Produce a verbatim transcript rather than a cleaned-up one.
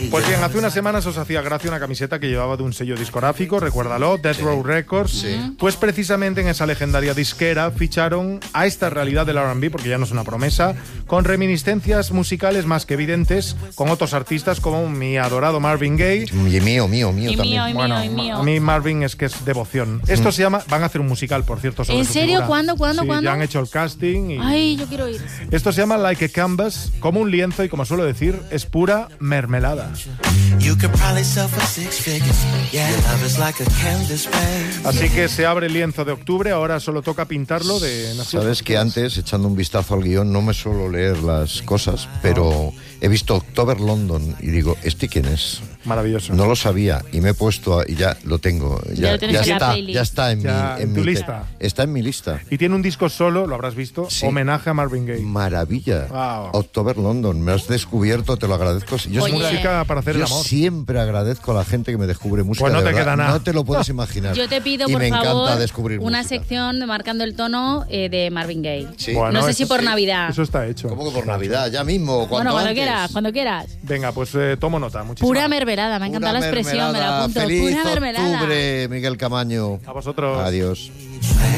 Pues bien, hace unas semanas os hacía gracia una camiseta que llevaba de un sello discográfico, recuérdalo, Death Sí. Row Records. Sí. Pues precisamente en esa legendaria disquera ficharon a esta realidad del R and B, porque ya no es una promesa, con reminiscencias musicales más que evidentes, con otros artistas como mi adorado Marvin Gaye. Y mío, mío, mío Y también. mío, y Bueno, mío, y mío. a mí Marvin es que es devoción. Esto se llama, van a hacer un musical, por cierto, sobre ¿En su serio? figura. ¿Cuándo, cuándo, Sí, cuándo? ya han hecho el casting y... Ay, yo quiero ir. Esto se llama Like a Canvas, como un lienzo, y como suelo decir, es pura mermelada. You could probably sell for six figures. Yeah, love is like a canvas, babe. Así que se abre el lienzo de octubre, ahora solo toca pintarlo de... Sabes que antes, echando un vistazo al guión, no me suelo leer las cosas, pero he visto October London y digo, ¿este quién es? Maravilloso. No lo sabía y me he puesto a- y ya lo tengo. Ya, Ya lo tienes en la está, playlist. ya está en Ya, mi, en en tu mi te- lista. Está en mi lista. Y tiene un disco solo, lo habrás visto, Sí. homenaje a Marvin Gaye. Maravilla. Wow. October London, me has descubierto, te lo agradezco. Yo, Oye. siempre- Música para hacer yo el amor. siempre agradezco a la gente que me descubre música. Pues no de te verdad. queda nada. No te lo puedes imaginar. Yo te pido, y por me favor, encanta descubrir una música. sección de Marcando el Tono eh, de Marvin Gaye. Sí. Bueno, no sé eso si por sí, Navidad. Eso está hecho. ¿Cómo que por Navidad? Ya mismo, cuanto Bueno, cuando antes. quieras, cuando quieras. Venga, pues eh, tomo nota. Muchísimas Pura gracias. mermelada, me ha encantado Pura la expresión, me la mermelada. apunto. Feliz Pura mermelada. octubre, Miguel Camaño. A vosotros. Adiós.